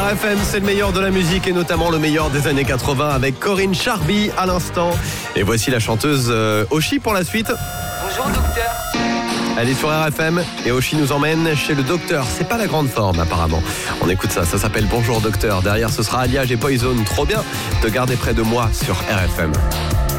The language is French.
RFM, c'est le meilleur de la musique et notamment le meilleur des années 80 avec Corinne Charby à l'instant. Et voici la chanteuse Oshi pour la suite. Bonjour docteur. Elle est sur RFM et Oshi nous emmène chez le docteur. C'est pas la grande forme apparemment. On écoute ça s'appelle Bonjour docteur. Derrière ce sera Alliage et Poison. Trop bien de garder près de moi sur RFM.